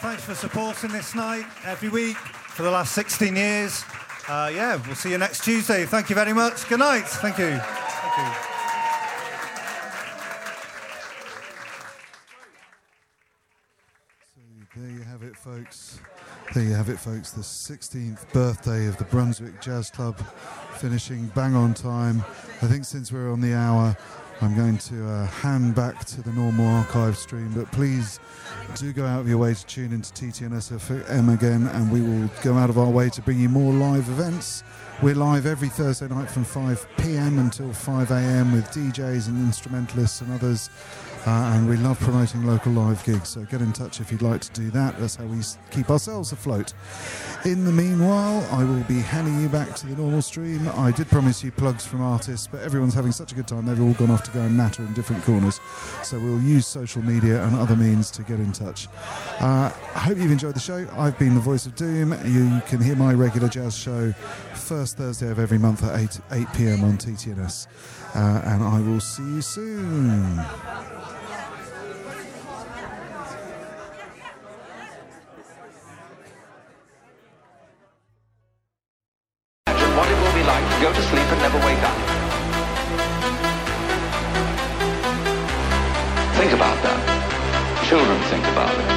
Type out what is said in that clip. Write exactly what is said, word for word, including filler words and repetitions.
thanks for supporting this night every week for the last sixteen years. Uh, yeah, we'll see you next Tuesday. Thank you very much. Good night. Thank you. Thank you. So there you have it, folks. There you have it, folks. The sixteenth birthday of the Brunswick Jazz Club, finishing bang on time. I think since we're on the hour, I'm going to uh, hand back to the normal archive stream, but please do go out of your way to tune into T T N S F M again, and we will go out of our way to bring you more live events. We're live every Thursday night from five p.m. until five a.m. with D Js and instrumentalists and others, uh, and we love promoting local live gigs, so get in touch if you'd like to do that. That's how we keep ourselves afloat. In the meanwhile, I will be handing you back to the normal stream. I did promise you plugs from artists, but everyone's having such a good time, they've all gone off to go and natter in different corners, so we'll use social media and other means to get in touch. Uh, I hope you've enjoyed the show. I've been the voice of Doom. You can hear my regular jazz show first Thursday of every month at eight p.m. on T T N S, uh, and I will see you soon. What it will be like to go to sleep and never wake up. Think about that. Children think about it.